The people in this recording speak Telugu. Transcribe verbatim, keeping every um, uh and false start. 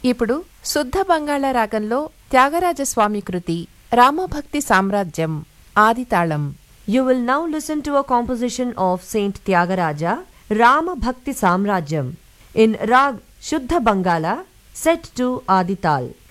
ఇప్పుడు శుద్ధ బంగాళ రాగంలో త్యాగరాజస్వామి కృతి రామభక్తి సామ్రాజ్యం ఆదితాళం. You will now listen to a composition of Saint Tyagaraja, Rama Bhakti Samrajyam, in Rag Shuddha Bangala, set to Adital.